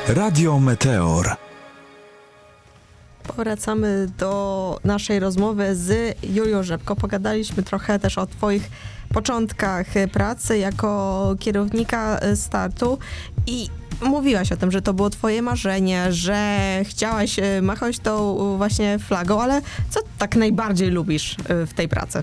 Radio Meteor. Powracamy do naszej rozmowy z Julią Rzepko. Pogadaliśmy trochę też o twoich początkach pracy jako kierownika startu i mówiłaś o tym, że to było twoje marzenie, że chciałaś machać tą właśnie flagą, ale co tak najbardziej lubisz w tej pracy?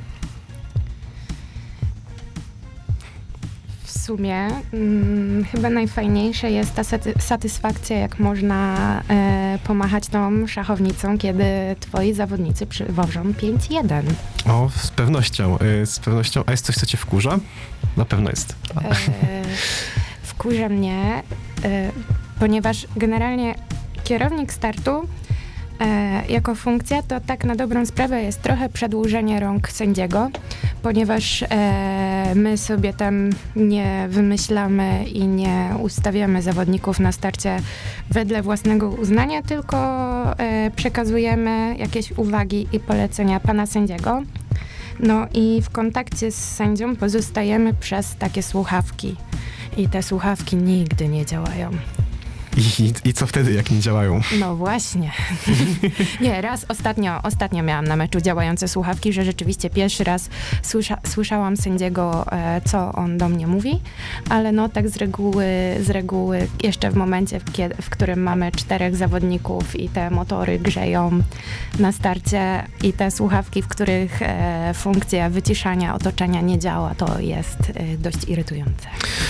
W sumie chyba najfajniejsze jest ta satysfakcja, jak można pomachać tą szachownicą, kiedy twoi zawodnicy przywożą 5-1. O, z pewnością. A jest coś, co cię wkurza? Na pewno jest. Wkurza mnie, ponieważ generalnie kierownik startu jako funkcja to tak na dobrą sprawę jest trochę przedłużenie rąk sędziego, ponieważ my sobie tam nie wymyślamy i nie ustawiamy zawodników na starcie wedle własnego uznania, tylko przekazujemy jakieś uwagi i polecenia pana sędziego. No i w kontakcie z sędzią pozostajemy przez takie słuchawki. I te słuchawki nigdy nie działają. I co wtedy, jak nie działają? No właśnie. Nie, raz ostatnio miałam na meczu działające słuchawki, że rzeczywiście pierwszy raz słyszałam sędziego, co on do mnie mówi, ale no tak z reguły jeszcze w momencie, w którym mamy 4 zawodników i te motory grzeją na starcie i te słuchawki, w których funkcja wyciszania otoczenia nie działa, to jest dość irytujące.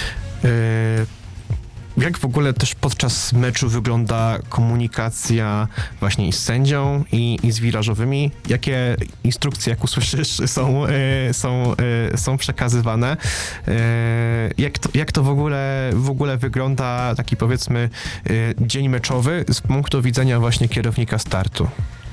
Jak w ogóle też podczas meczu wygląda komunikacja właśnie i z sędzią, i z wirażowymi? Jakie instrukcje, jak usłyszysz, są przekazywane? Jak to w ogóle wygląda taki, powiedzmy, dzień meczowy z punktu widzenia właśnie kierownika startu?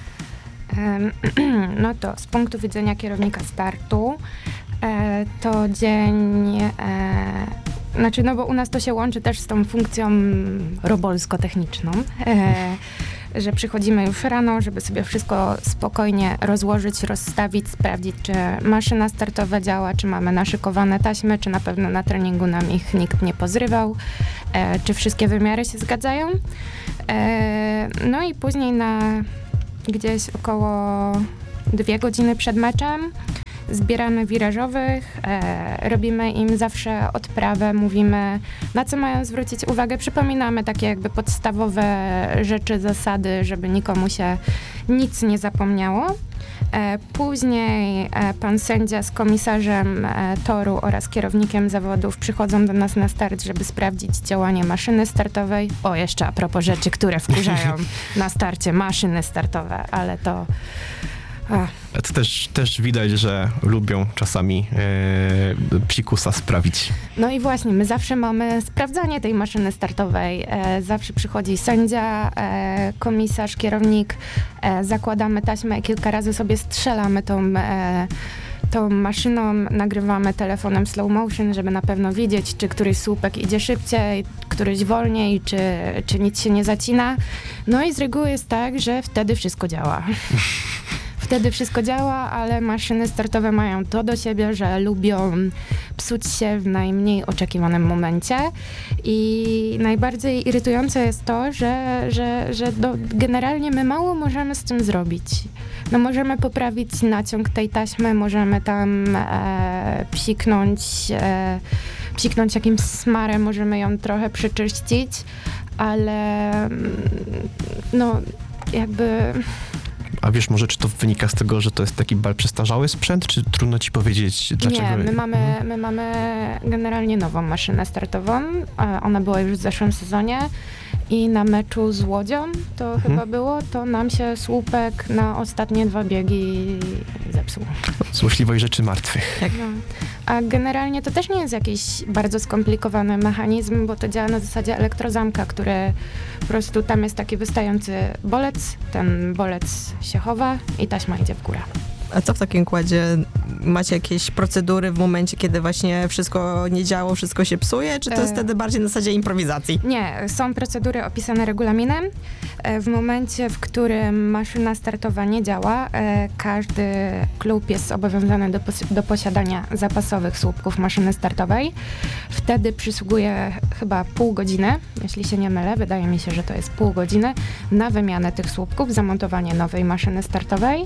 No to z punktu widzenia kierownika startu to dzień... Znaczy, no bo u nas to się łączy też z tą funkcją robolsko-techniczną, że przychodzimy już rano, żeby sobie wszystko spokojnie rozłożyć, rozstawić, sprawdzić, czy maszyna startowa działa, czy mamy naszykowane taśmy, czy na pewno na treningu nam ich nikt nie pozrywał, czy wszystkie wymiary się zgadzają. No i później gdzieś około 2 godziny przed meczem zbieramy wirażowych, robimy im zawsze odprawę, mówimy, na co mają zwrócić uwagę, przypominamy takie jakby podstawowe rzeczy, zasady, żeby nikomu się nic nie zapomniało. Później pan sędzia z komisarzem toru oraz kierownikiem zawodów przychodzą do nas na start, żeby sprawdzić działanie maszyny startowej. O, jeszcze a propos rzeczy, które wkurzają na starcie, maszyny startowe, ale to... A to też widać, że lubią czasami psikusa sprawić. No i właśnie, my zawsze mamy sprawdzanie tej maszyny startowej. Zawsze przychodzi sędzia, komisarz, kierownik, zakładamy taśmę i kilka razy sobie strzelamy tą maszyną, nagrywamy telefonem slow motion, żeby na pewno widzieć, czy któryś słupek idzie szybciej, któryś wolniej, czy nic się nie zacina. No i z reguły jest tak, że wtedy wszystko działa. Wtedy wszystko działa, ale maszyny startowe mają to do siebie, że lubią psuć się w najmniej oczekiwanym momencie i najbardziej irytujące jest to, że generalnie my mało możemy z tym zrobić. No możemy poprawić naciąg tej taśmy, możemy tam psiknąć jakimś smarem, możemy ją trochę przeczyścić, ale no jakby... A wiesz może, czy to wynika z tego, że to jest taki przestarzały sprzęt, czy trudno ci powiedzieć, dlaczego? Nie, my mamy generalnie nową maszynę startową. Ona była już w zeszłym sezonie i na meczu z Łodzią to chyba było, to nam się słupek na ostatnie 2 biegi zepsuł. Złośliwość rzeczy martwych. Tak. No. A generalnie to też nie jest jakiś bardzo skomplikowany mechanizm, bo to działa na zasadzie elektrozamka, który po prostu tam jest taki wystający bolec, ten bolec się chowa i taśma idzie w górę. A co w takim układzie? Macie jakieś procedury w momencie, kiedy właśnie wszystko nie działo, wszystko się psuje, czy to jest wtedy bardziej na zasadzie improwizacji? Nie, są procedury opisane regulaminem. W momencie, w którym maszyna startowa nie działa, każdy klub jest zobowiązany do posiadania zapasowych słupków maszyny startowej. Wtedy przysługuje chyba pół godziny, jeśli się nie mylę, wydaje mi się, że to jest pół godziny, na wymianę tych słupków, zamontowanie nowej maszyny startowej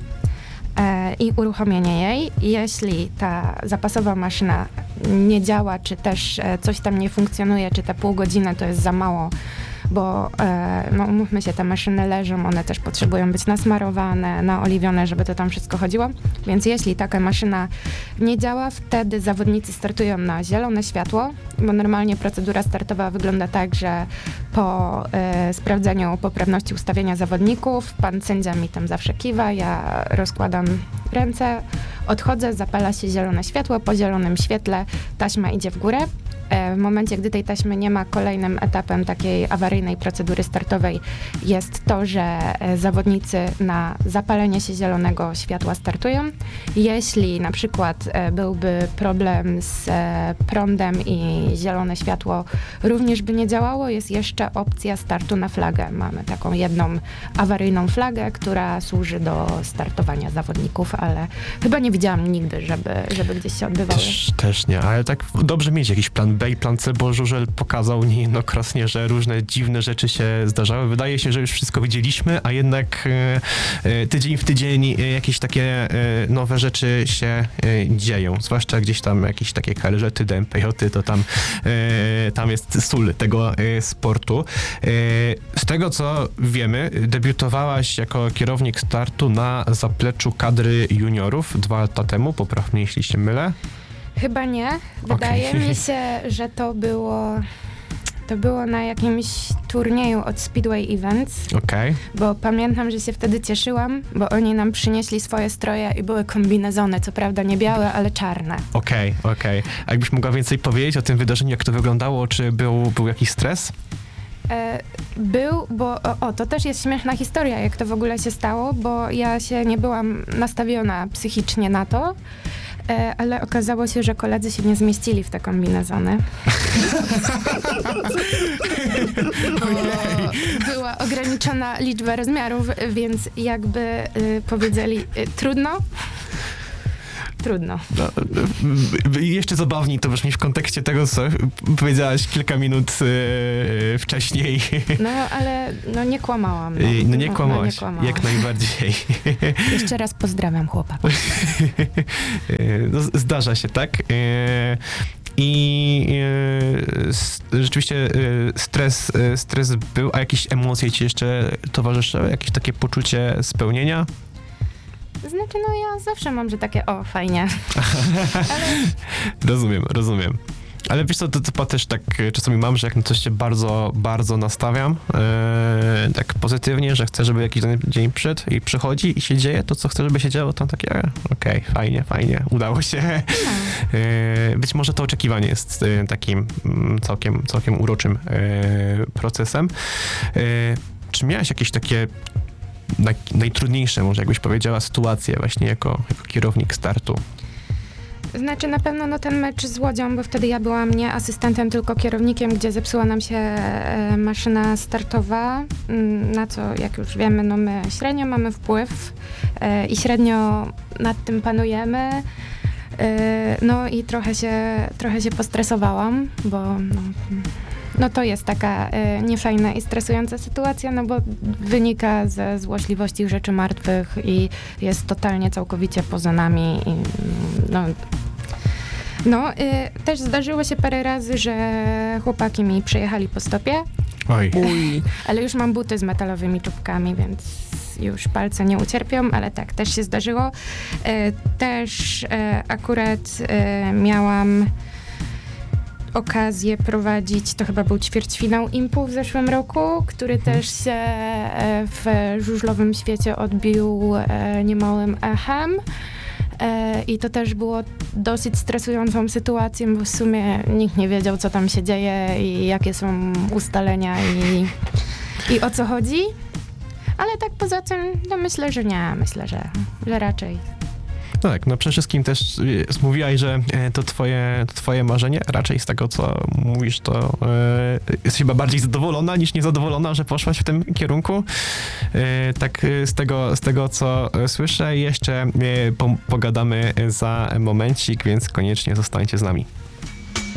i uruchomienie jej. Jeśli ta zapasowa maszyna nie działa, czy też coś tam nie funkcjonuje, czy te pół godziny to jest za mało, bo no umówmy się, te maszyny leżą, one też potrzebują być nasmarowane, naoliwione, żeby to tam wszystko chodziło. Więc jeśli taka maszyna nie działa, wtedy zawodnicy startują na zielone światło, bo normalnie procedura startowa wygląda tak, że po sprawdzeniu poprawności ustawienia zawodników, pan sędzia mi tam zawsze kiwa, ja rozkładam ręce, odchodzę, zapala się zielone światło, po zielonym świetle taśma idzie w górę. W momencie, gdy tej taśmy nie ma, kolejnym etapem takiej awaryjnej procedury startowej jest to, że zawodnicy na zapalenie się zielonego światła startują. Jeśli na przykład byłby problem z prądem i zielone światło również by nie działało, jest jeszcze opcja startu na flagę. Mamy taką jedną awaryjną flagę, która służy do startowania zawodników, ale chyba nie widziałam nigdy, żeby gdzieś się odbywały. Też nie, ale tak dobrze mieć jakiś plan B i plan C, bo żużel pokazał niejednokrotnie, że różne dziwne rzeczy się zdarzały. Wydaje się, że już wszystko widzieliśmy, a jednak tydzień w tydzień jakieś takie nowe rzeczy się dzieją. Zwłaszcza gdzieś tam jakieś takie KLŻ-ty, DMPJ-ty, to tam jest sól tego sportu. Z tego, co wiemy, debiutowałaś jako kierownik startu na zapleczu kadry juniorów 2 lata temu, popraw mnie, jeśli się mylę. Chyba nie. Wydaje mi się, że to było na jakimś turnieju od Speedway Events. Bo pamiętam, że się wtedy cieszyłam, bo oni nam przynieśli swoje stroje i były kombinezony, co prawda nie białe, ale czarne. Okej. A jakbyś mogła więcej powiedzieć o tym wydarzeniu, jak to wyglądało? Czy był jakiś stres? Był, bo to też jest śmieszna historia, jak to w ogóle się stało, bo ja się nie byłam nastawiona psychicznie na to, ale okazało się, że koledzy się nie zmieścili w te kombinezony. Była ograniczona liczba rozmiarów, więc jakby powiedzieli trudno. No, jeszcze zabawniej to brzmi w kontekście tego, co powiedziałaś kilka minut wcześniej. No, ale nie kłamałam. Nie kłamałaś, jak najbardziej. Jeszcze raz pozdrawiam chłopaków. No, zdarza się, tak? I rzeczywiście stres był, a jakieś emocje ci jeszcze towarzyszyły? Jakieś takie poczucie spełnienia? Znaczy, ja zawsze mam, że takie, fajnie. Ale... Rozumiem. Ale wiesz co, to też tak czasami mam, że jak na coś się bardzo, bardzo nastawiam, tak pozytywnie, że chcę, żeby jakiś dany dzień przyszedł i przychodzi i się dzieje to, co chcę, żeby się działo, to takie, okej, fajnie, udało się. Być może to oczekiwanie jest takim całkiem uroczym procesem. Czy miałaś jakieś takie najtrudniejsze, może jakbyś powiedziała, sytuacje właśnie jako kierownik startu? Znaczy na pewno ten mecz z Łodzią, bo wtedy ja byłam nie asystentem, tylko kierownikiem, gdzie zepsuła nam się maszyna startowa, na co, jak już wiemy, my średnio mamy wpływ i średnio nad tym panujemy. I trochę się postresowałam, bo to jest taka niefajna i stresująca sytuacja, bo wynika ze złośliwości rzeczy martwych i jest totalnie, całkowicie poza nami. Też zdarzyło się parę razy, że chłopaki mi przyjechali po stopie. Oj. Ale już mam buty z metalowymi czubkami, więc już palce nie ucierpią, ale tak, też się zdarzyło. Też akurat miałam okazję prowadzić, to chyba był ćwierćfinał IMPU w zeszłym roku, który też się w żużlowym świecie odbił niemałym echem. I to też było dosyć stresującą sytuacją, bo w sumie nikt nie wiedział, co tam się dzieje i jakie są ustalenia i o co chodzi. Ale tak poza tym, myślę, że nie. Myślę, że raczej No tak, no przede wszystkim też mówiłaś, że to twoje marzenie, raczej z tego, co mówisz, to jesteś chyba bardziej zadowolona niż niezadowolona, że poszłaś w tym kierunku. Tak z tego, co słyszę, jeszcze pogadamy za momencik, więc koniecznie zostańcie z nami.